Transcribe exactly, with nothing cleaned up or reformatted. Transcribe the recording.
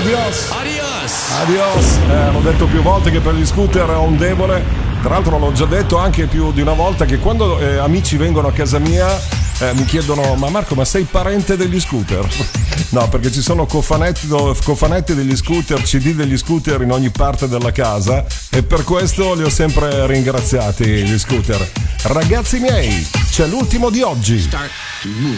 adios. Adios. Adios. Eh, l'ho detto più volte che per gli scooter ho un debole. Tra l'altro l'ho già detto anche più di una volta che quando eh, amici vengono a casa mia eh, mi chiedono: ma Marco, ma sei parente degli scooter? No, perché ci sono cofanetti, cofanetti degli scooter, C D degli scooter in ogni parte della casa, e per questo li ho sempre ringraziati gli scooter. Ragazzi miei, c'è l'ultimo di oggi. Start.